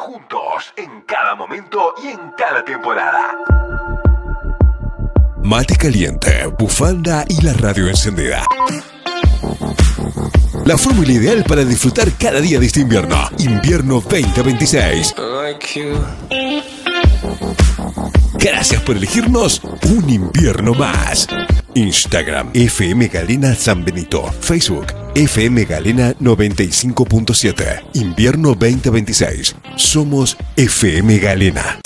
juntos en cada momento y en cada temporada. Mate caliente, bufanda y la radio encendida. La fórmula ideal para disfrutar cada día de este invierno. Invierno 2026. Gracias por elegirnos un invierno más. Instagram FM Galena San Benito. Facebook FM Galena 95.7. Invierno 2026. Somos FM Galena.